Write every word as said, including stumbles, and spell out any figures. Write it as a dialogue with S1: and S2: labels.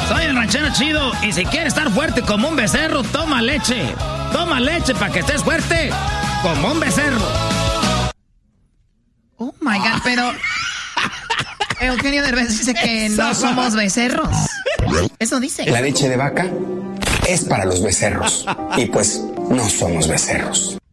S1: Soy el ranchero chido y si quieres estar fuerte como un becerro, toma leche. Toma leche para que estés fuerte como un becerro.
S2: Oh my God, pero Eugenio Derbez dice que no somos becerros. Eso dice.
S3: La leche de vaca es para los becerros y pues no somos becerros.